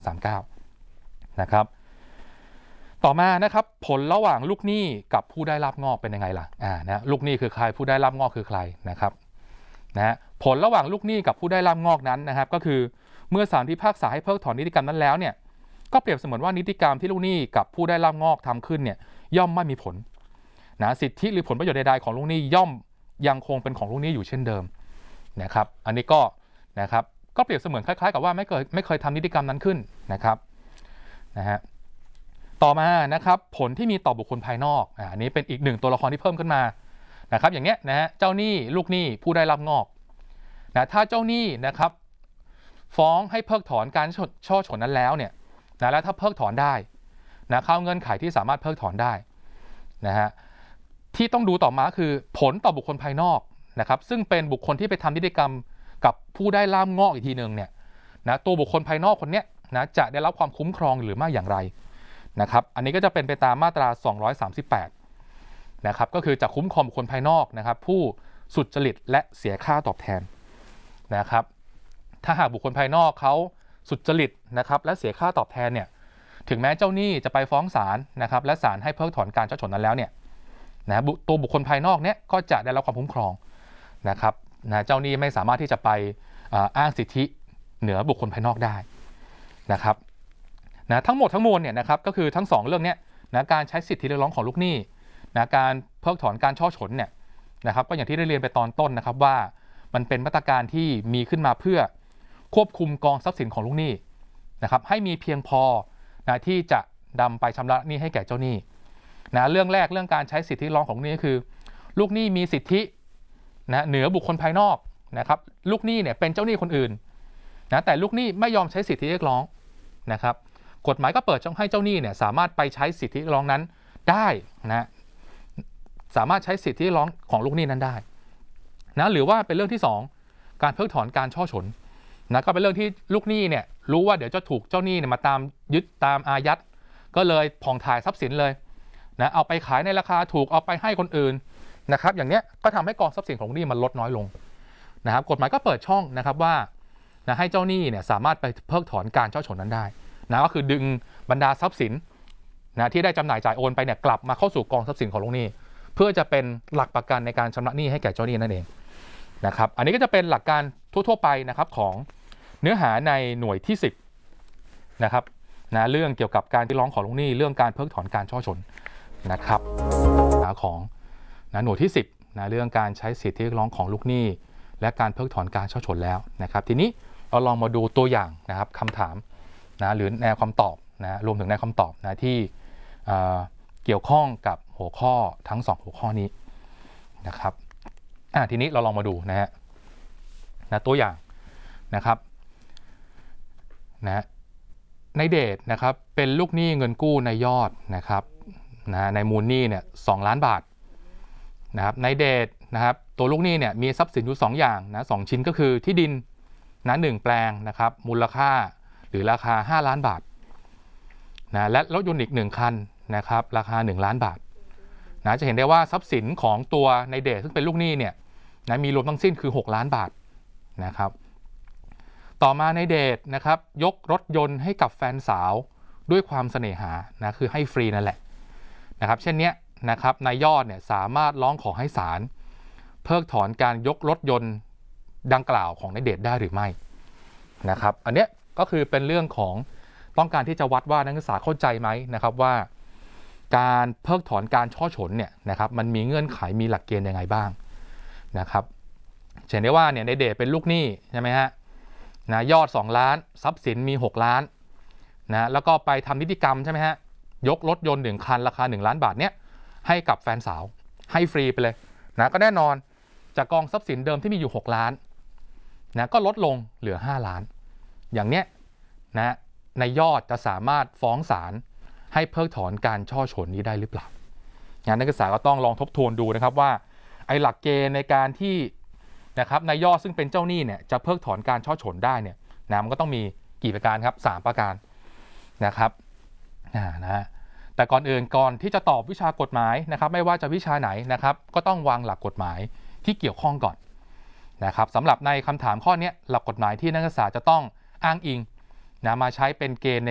39นะครับต่อมานะครับผลระหว่างลูกหนี้กับผู้ได้รับงอกเป็นยังไงล่ะนะลูกหนี้คือใครผู้ได้รับงอกคือใครนะครับนะผลระหว่างลูกหนี้กับผู้ได้รับงอกนั้นนะครับก็คือเมื่อศาลพิพากษาให้เพิกถอนนิติกรรมนั้นแล้วเนี่ยก็เปรียบเสมือนว่านิติกรรมที่ลูกหนี้กับผู้ได้รับงอกทำขึ้นเนี่ยย่อมไม่มีผลนะสิทธิหรือผลประโยชน์ใดๆของลูกหนี้ย่อมยังคงเป็นของลูกหนี้อยู่เช่นเดิมนะครับอันนี้ก็นะครับก็เปรียบเสมือนคล้ายๆกับว่าไม่เคยทำนิติกรรมนั้นขึ้นนะครับนะฮะต่อมานะครับผลที่มีต่อบุคคลภายนอกอันนี้เป็นอีกหนึ่งตัวละครที่เพิ่มขึ้นมานะครับอย่างเนี้ยนะฮะเจ้าหนี้ลูกหนี้ผู้ได้รับงอกนะถ้าเจ้าหนี้นะครับฟ้องให้เพิกถอนการช่อฉนนั้นแล้วเนี่ยนะแล้วถ้าเพิกถอนได้นะเข้าเงื่อนไขที่สามารถเพิกถอนได้นะฮะที่ต้องดูต่อมาคือผลต่อบุคคลภายนอกนะครับซึ่งเป็นบุคคลที่ไปทำนิติกรรมกับผู้ได้รับงอกอีกทีหนึ่งเนี่ยนะตัวบุคคลภายนอกคนนี้นะจะได้รับความคุ้มครองหรือไม่อย่างไรนะครับอันนี้ก็จะเป็นไปตามมาตรา238นะครับก็คือจะคุ้มครองบุคคลภายนอกนะครับผู้สุจริตและเสียค่าตอบแทนนะครับถ้าหากบุคคลภายนอกเขาสุจริตนะครับและเสียค่าตอบแทนเนี่ยถึงแม้เจ้าหนี้จะไปฟ้องศาลนะครับและศาลให้เพิกถอนการช่อฉนนั้นแล้วเนี่ยนะตัวบุคคลภายนอกเนี่ยก็จะได้รับความคุ้มครองนะครับนะเจ้าหนี้ไม่สามารถที่จะไปอ้างสิทธิเหนือบุคคลภายนอกได้นะครับนะทั้งหมดทั้งมวลเนี่ยนะครับก็คือทั้ง2เรื่องนี้นะการใช้สิทธิเรียกร้องของลูกหนี้นะการเพิกถอนการช่อฉนเนี่ยนะครับก็อย่างที่ได้เรียนไปตอนต้นนะครับว่ามันเป็นมาตรการที่มีขึ้นมาเพื่อควบคุมกองทรัพย์สินของลูกหนี้นะครับให้มีเพียงพอนะที่จะนำไปชำระหนี้ให้แก่เจ้าหนี้นะเรื่องแรกเรื่องการใช้สิทธิเรียกร้องของลูกหนี้ก็คือลูกหนี้มีสิทธินะเหนือบุคคลภายนอกนะครับลูกหนี้เนี่ยเป็นเจ้าหนี้คนอื่นนะแต่ลูกหนี้ไม่ยอมใช้สิทธิเรียกร้องนะครับกฎหมายก็เปิดช่องให้เจ้าหนี้เนี่ยสามารถไปใช้สิทธิเรียกร้องนั้นได้นะสามารถใช้สิทธิเรียกร้องของลูกหนี้นั้นได้นะหรือว่าเป็นเรื่องที่2การเพิกถอนการช่อฉนนะก็เป็นเรื่องที่ลูกหนี้เนี่ยรู้ว่าเดี๋ยวจะถูกเจ้าหนี้เนี่ยมาตามยึดตามอายัดก็เลยผ่องถ่ายทรัพย์สินเลยนะเอาไปขายในราคาถูกเอาไปให้คนอื่นนะครับอย่างเนี้ยก็ทำให้กองทรัพย์สินของลูกหนี้มันลดน้อยลงนะครับกฎหมายก็เปิดช่องนะครับว่านะให้เจ้าหนี้เนี่ยสามารถไปเพิกถอนการช่อฉนนั้นได้นะก็คือดึงบรรดาทรัพย์สินนะที่ได้จำหน่ายจ่ายโอนไปเนี่ยกลับมาเข้าสู่กองทรัพย์สินของลูกหนี้เพื่อจะเป็นหลักประกันในการชำระหนี้ให้แก่เจ้าหนี้นั่นเองนะครับอันนี้ก็จะเป็นหลักการทั่วๆไปนะครับของเนื้อหาในหน่วยที่10นะครับนะเรื่องเกี่ยวกับการที่ร้องขอลูกหนี้เรื่องการเพิกถอนการช่อฉนนะครับของนะหน่วยที่10นะเรื่องการใช้สิทธิเรียกร้องของลูกหนี้และการเพิกถอนการช่อฉนแล้วนะครับทีนี้เราลองมาดูตัวอย่างนะครับคำถามนะหรือแนวคำตอบนะรวมถึงแนวคำตอบนะที่เกี่ยวข้องกับหัวข้อทั้ง2หัวข้อนี้นะครับทีนี้เราลองมาดูนะตัวอย่างนะครับนะในเดชนะครับเป็นลูกหนี้เงินกู้ในยอดนะครับนะในมูลหนี้เนี่ย2 ล้านบาทนะครับในเดชนะครับตัวลูกหนี้เนี่ยมีทรัพย์สินอยู่2อย่างนะ2ชิ้นก็คือที่ดินนะ1แปลงนะครับมูลค่าหรือราคา5 ล้านบาทนะและรถยนต์อีก1คันนะครับราคา1 ล้านบาทนะจะเห็นได้ว่าทรัพย์สินของตัวในเดชซึ่งเป็นลูกหนี้เนี่ยนะมีรวมทั้งสิ้นคือ6 ล้านบาทนะครับต่อมาในเดชนะครับยกรถยนต์ให้กับแฟนสาวด้วยความเสน่หานะคือให้ฟรีนั่นแหละนะครับเช่นนี้นะครับนายยอดเนี่ยสามารถร้องขอให้ศาลเพิกถอนการยกรถยนต์ดังกล่าวของนายเดชได้หรือไม่นะครับอันเนี้ยก็คือเป็นเรื่องของต้องการที่จะวัดว่านักศึกษาเข้าใจไหมนะครับว่าการเพิกถอนการช่อฉนเนี่ยนะครับมันมีเงื่อนไขมีหลักเกณฑ์ยังไงบ้างนะครับเห็นได้ว่าเนี่ยในเดชเป็นลูกหนี้ใช่ไหมฮะนะยอด2 ล้านทรัพย์สินมี6 ล้านนะแล้วก็ไปทำนิติกรรมใช่ไหมฮะยกรถยนต์1 คันราคา1 ล้านบาทเนี้ยให้กับแฟนสาวให้ฟรีไปเลยนะก็แน่นอนจากกองทรัพย์สินเดิมที่มีอยู่6 ล้านนะก็ลดลงเหลือ5 ล้านอย่างเนี้ยนะในยอดจะสามารถฟ้องศาลให้เพิกถอนการช่อฉนนี้ได้หรือเปล่างานนักศึกษาก็ต้องลองทบทวนดูนะครับว่าไอ้หลักเกณฑ์ในการที่นะครับนายยอดซึ่งเป็นเจ้าหนี้เนี่ยจะเพิกถอนการช่อฉนได้เนี่ยนะมันก็ต้องมีกี่ประการครับ3 ประการนะครับนะแต่ก่อนอื่นก่อนที่จะตอบวิชากฎหมายนะครับไม่ว่าจะวิชาไหนนะครับก็ต้องวางหลักกฎหมายที่เกี่ยวข้องก่อนนะครับสำหรับในคำถามข้อนี้หลักกฎหมายที่นักศึกษาจะต้องอ้างอิงนะมาใช้เป็นเกณฑ์ใน